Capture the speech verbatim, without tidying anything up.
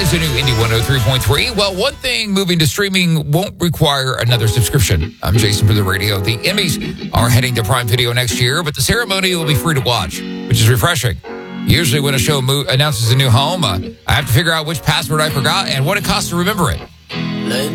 is the new Indie one oh three point three. Well, one thing moving to streaming won't require another subscription. I'm Jason for the radio. The Emmys are heading to Prime Video next year, but the ceremony will be free to watch, which is refreshing. Usually when a show mo- announces a new home, uh, I have to figure out which password I forgot and what it costs to remember it.